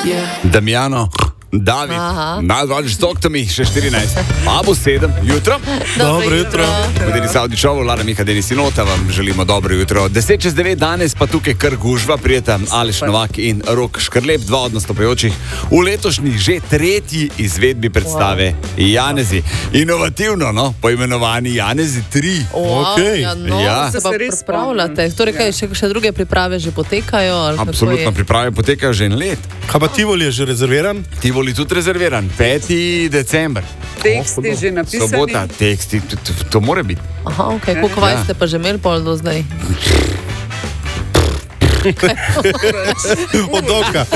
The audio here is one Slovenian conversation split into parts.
Damjano, David, najbolj stoktami, še 14. Abo 7, jutro. Dobro jutro. Denis Avdičov, Lara Miha, Denis Inota, vam želimo dobro jutro. 10:09 danes pa tukaj kar gužva, prijeta Aleš Novak in Rok Škrlep, dva od nastopajočih v letošnji že tretji izvedbi predstave Janezi. Inovativno, no, poimenovani Janezi 3. Se pa pripravljate. Torej, kaj, še druge priprave že potekajo? Absolutno, priprave potekajo že en let. Kaj pa Tivoli je že rezerviran? Tivoli tudi rezerviran, 5. december. Teksti že napisani. Sobota, teksti, to mora biti. Aha, ok, koliko vaj ste pa že imeli pol do zdaj? Od oka.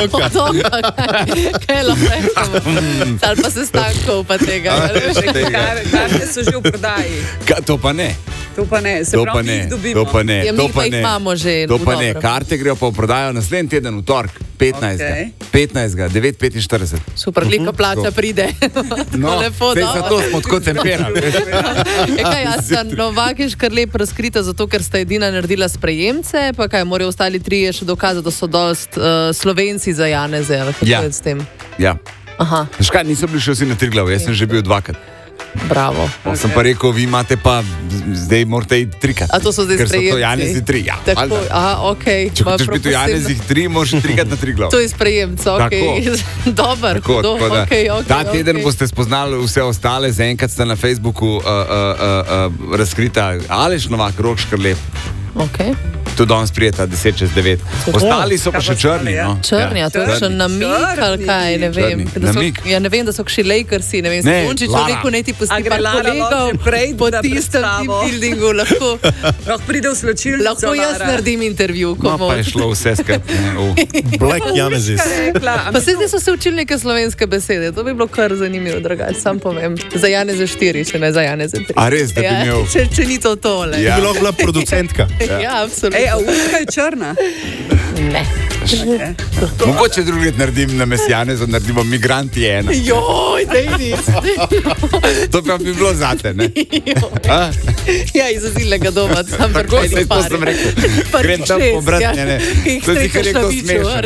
Kaj lahko rečemo? Ali pa sestankov pa tega. Karte so že v prodaji. To pa ne. To pa ne, se pravi, mi jih dobimo. To pa ne. Ja, mi pa jih imamo že. To pa ne, karte grejo pa v prodajo naslednji teden, v torek, 15. 9:45. Super, lika plača pride. No, zato smo tako temperali. Kaj, jaz sem Novak in Škrlep razkrita zato, ker sta edina naredila sprejemce, pa kaj, morajo ostali trije še dokazati, da so dost Slovenci za Janeze, ali kako je s tem? Ja. Aha. Škaj, niso bili še vsi na Triglav, jaz sem že bil 2-krat. Bravo. Sem pa rekel, vi imate pa, zdaj morate iti 3-krat. A to so zdaj sprejemci? Ker so to Janezi 3, ja. Tako, aha, okej. Če hočeš biti v Janezih 3, moraš 3-krat na Triglav. To je sprejemca, okej. Dobar. Ta teden boste spoznali vse ostale, zaenkrat sta na Facebooku razkrita Aleš Novak, Rok Škrlep. Okej. Tu danes prijeta 10:09. Ostali so pa še črni. No? Črni, to je še namik ali kaj, ne vem. Ja, ne vem, da so kši Lakersi, ne vem, Spončič v reku ne ti pusti par kolegov po tistem buildingu. Lahko pride v slčilnico. Lahko jaz naredim intervju. No, pa je šlo vse skrb. Black Janezis. Pa se zdaj so se učili neke slovenske besede. To bi bilo kar zanimivo, drugače, sam povem. Za Janeze 4, še ne za Janeze 3. A res, da bi imel? Če ni to tole. Bi lahko bila producentka. Ja, absolutno. A Urka je črna? Ne. Mogoče drugi let naredim na Mesjanezu, naredimo Migranti 1. Joj, Denis. To pa bi bilo zate, ne? Ja, iz azilnega doma. Tako se to sem rekel. Grem tam pobrati, ne. To si kar rekel smešno.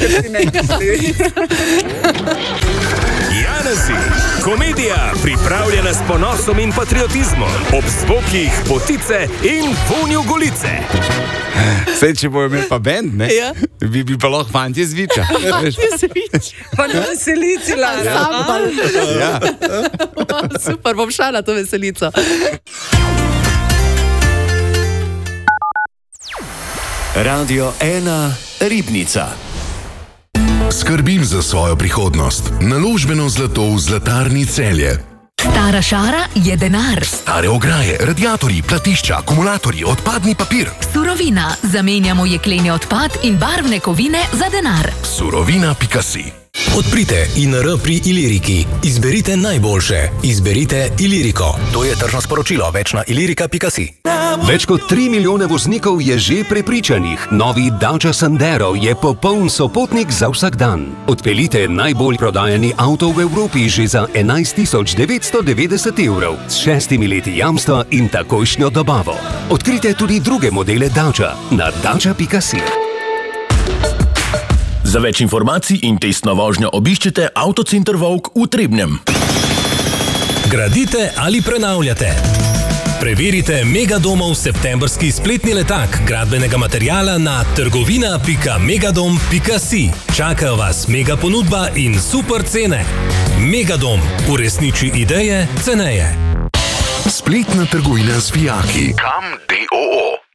Janezi, komedija, pripravljena s ponosom in patriotizmom, ob zvokih potice in vonju golice. Sej, če bojo imeli pa bend, ne? Ja. Bi pa lahko fantje z Viča. Pa na veselici, Lara. Ja. Super, bom šla na to veselico. Radio 1 Ribnica. Skrbim za svojo prihodnost. Naložbeno zlato v Zlatarni Celje. Stara šara je denar. Stare ograje, radiatorji, platišča, akumulatorji, odpadni papir. Surovina. Zamenjamo jekleni odpad in barvne kovine za denar. Surovina.si. Odprite INR pri Iliriki. Izberite najboljše. Izberite Iliriko. To je tržno sporočilo. Več na ilirika.si. Več kot 3 milijone voznikov je že prepričanih. Novi Dacia Sandero je popoln sopotnik za vsak dan. Odpeljite najbolj prodajani avto v Evropi že za 11.990 evrov s 6 leti jamstva in takojšnjo dobavo. Odkrite tudi druge modele Dacia na dacia.si. Za več informacij in testno vožnjo obiščite Avtocenter Vovk v Trebnjem. Gradite ali prenavljate? Preverite Megadomov septembrski spletni letak gradbenega materiala na trgovina.megadom.si. Čakajo vas mega ponudba in super cene. Megadom. Uresniči ideje ceneje. Spletna trgovina z vijaki. Kam D.O.O.